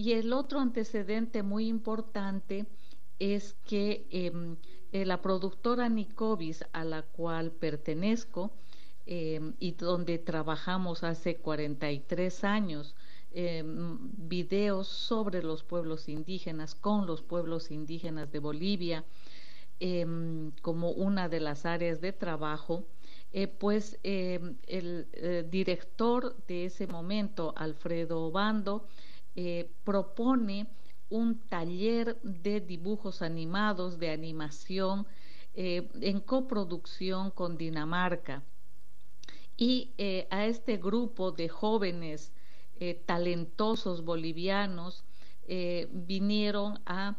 Y el otro antecedente muy importante es que la productora Nicovis, a la cual pertenezco y donde trabajamos hace 43 años, videos sobre los pueblos indígenas, con los pueblos indígenas de Bolivia, como una de las áreas de trabajo, pues el director de ese momento, Alfredo Obando, propone un taller de dibujos animados, de animación, en coproducción con Dinamarca. Y a este grupo de jóvenes talentosos bolivianos vinieron a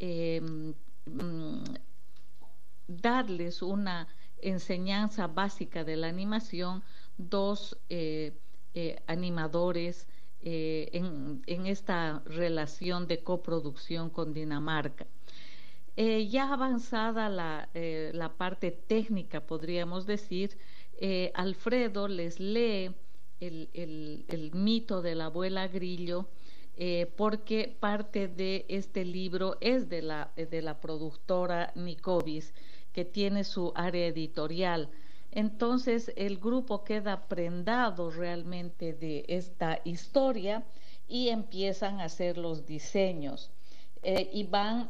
mm, darles una enseñanza básica de la animación, dos animadores en esta relación de coproducción con Dinamarca. Ya avanzada la parte técnica, podríamos decir, Alfredo les lee el mito de la abuela Grillo, porque parte de este libro es de la productora Nicovis, que tiene su área editorial. Entonces el grupo queda prendado realmente de esta historia y empiezan a hacer los diseños. Y van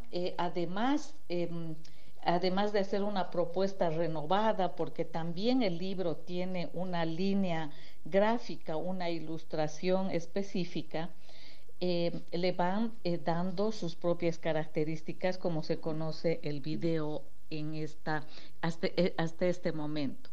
además de hacer una propuesta renovada, porque también el libro tiene una línea gráfica, una ilustración específica, le van dando sus propias características, como se conoce el video hasta este momento.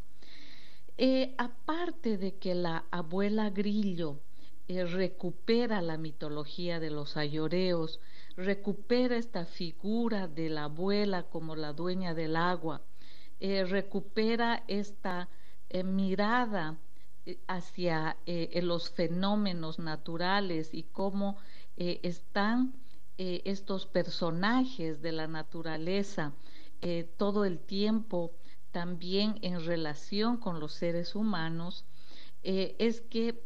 Aparte de que la abuela Grillo recupera la mitología de los ayoreos, recupera esta figura de la abuela como la dueña del agua, recupera esta mirada hacia los fenómenos naturales y cómo están estos personajes de la naturaleza todo el tiempo también en relación con los seres humanos, es que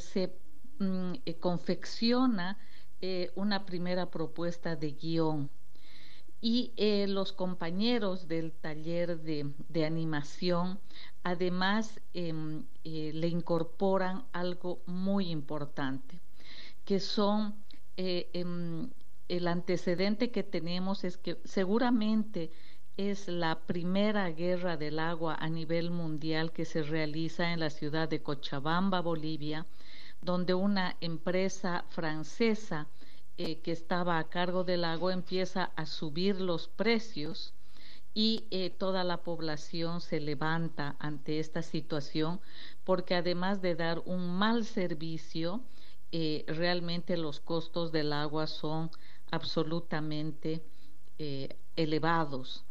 confecciona una primera propuesta de guión. Y los compañeros del taller de animación además le incorporan algo muy importante, que son el antecedente que tenemos es que seguramente es la primera guerra del agua a nivel mundial que se realiza en la ciudad de Cochabamba, Bolivia, donde una empresa francesa que estaba a cargo del agua empieza a subir los precios y toda la población se levanta ante esta situación porque además de dar un mal servicio, realmente los costos del agua son absolutamente elevados.